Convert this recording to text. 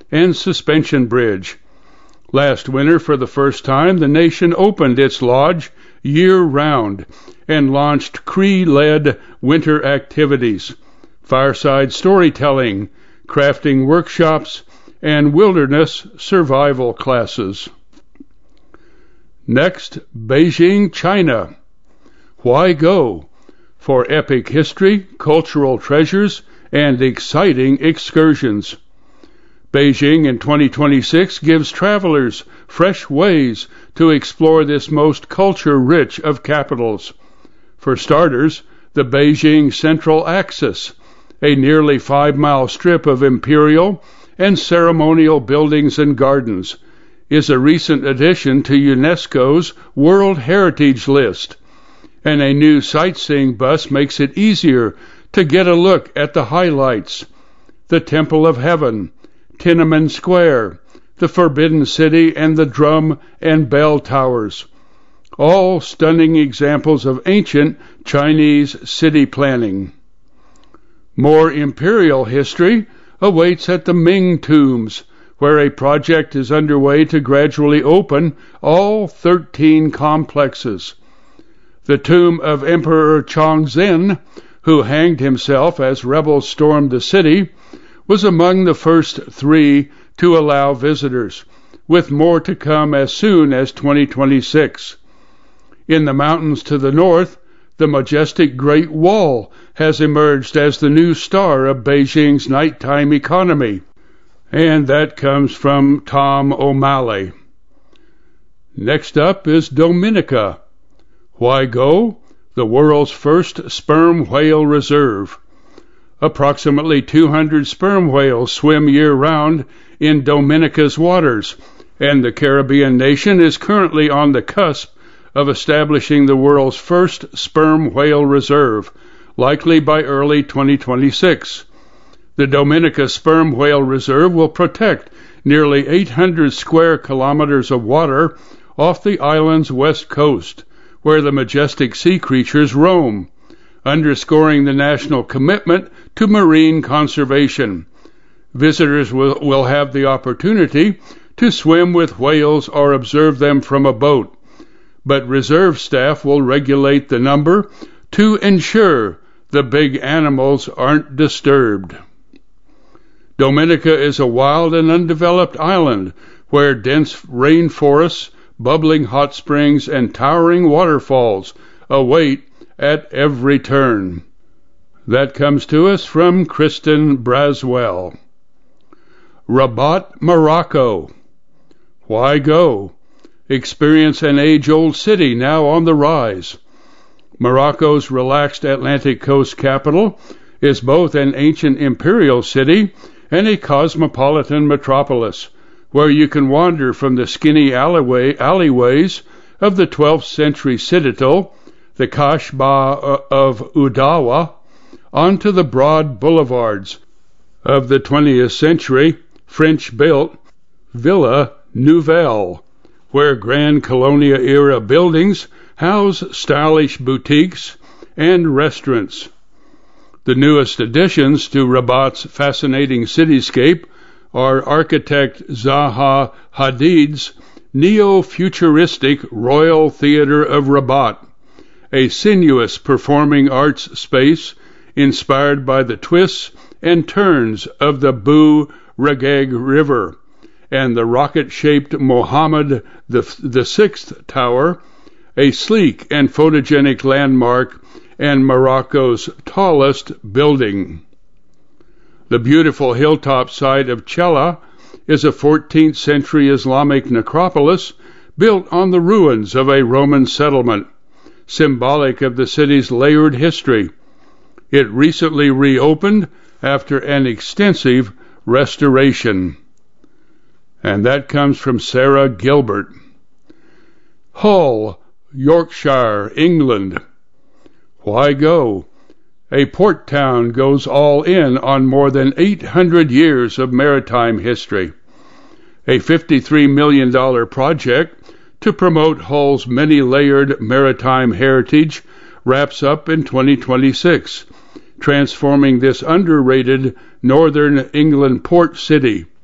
and suspension bridge. Last winter, for the first time, the nation opened its lodge year-round and launched Cree-led winter activities, fireside storytelling, crafting workshops, and wilderness survival classes. Next, Beijing, China. Why go? For epic history, cultural treasures, and exciting excursions. Beijing in 2026 gives travelers fresh ways to explore this most culture-rich of capitals. For starters, the Beijing Central Axis, a nearly 5-mile strip of imperial and ceremonial buildings and gardens, is a recent addition to UNESCO's World Heritage List, and a new sightseeing bus makes it easier to get a look at the highlights: the Temple of Heaven, Tiananmen Square, the Forbidden City, and the Drum and Bell Towers, all stunning examples of ancient Chinese city planning. More imperial history awaits at the Ming Tombs, where a project is underway to gradually open all 13 complexes. The tomb of Emperor Chongzhen, who hanged himself as rebels stormed the city, was among the first 3 to allow visitors, with more to come as soon as 2026. In the mountains to the north, the majestic Great Wall has emerged as the new star of Beijing's nighttime economy, and that comes from Tom O'Malley. Next up is Dominica. Why go? The world's first sperm whale reserve. Approximately 200 sperm whales swim year-round in Dominica's waters, and the Caribbean nation is currently on the cusp of establishing the world's first sperm whale reserve, likely by early 2026. The Dominica Sperm Whale Reserve will protect nearly 800 square kilometers of water off the island's west coast, where the majestic sea creatures roam, underscoring the national commitment to marine conservation. Visitors will have the opportunity to swim with whales or observe them from a boat, but reserve staff will regulate the number to ensure the big animals aren't disturbed. Dominica is a wild and undeveloped island where dense rainforests, bubbling hot springs, and towering waterfalls await at every turn. That comes to us from Kristen Braswell. Rabat, Morocco. Why go? Experience an age-old city now on the rise. Morocco's relaxed Atlantic coast capital is both an ancient imperial city and a cosmopolitan metropolis, where you can wander from the skinny alleyways of the 12th century citadel, the Kashba of Udawa, onto the broad boulevards of the 20th century French-built Villa Nouvelle, where Grand Colonia-era buildings house stylish boutiques and restaurants. The newest additions to Rabat's fascinating cityscape are architect Zaha Hadid's neo-futuristic Royal Theatre of Rabat, a sinuous performing arts space inspired by the twists and turns of the Bou Regag River, and the rocket-shaped Mohammed VI Tower, a sleek and photogenic landmark and Morocco's tallest building. The beautiful hilltop site of Chella is a 14th century Islamic necropolis built on the ruins of a Roman settlement, symbolic of the city's layered history. It recently reopened after an extensive restoration. And that comes from Sarah Gilbert. Hull, Yorkshire, England. Why go? A port town goes all in on more than 800 years of maritime history. A $53 million project to promote Hull's many-layered maritime heritage wraps up in 2026, transforming this underrated northern England port city.